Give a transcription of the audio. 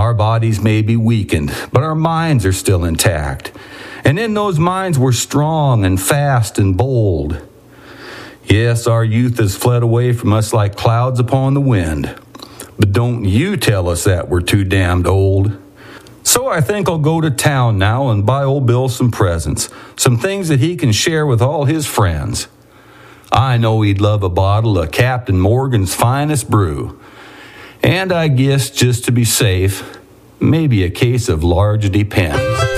Our bodies may be weakened, but our minds are still intact. And in those minds we're strong and fast and bold. Yes, our youth has fled away from us like clouds upon the wind. But don't you tell us that we're too damned old. So I think I'll go to town now and buy old Bill some presents, some things that he can share with all his friends. I know he'd love a bottle of Captain Morgan's finest brew. And I guess just to be safe, maybe a case of large Depends.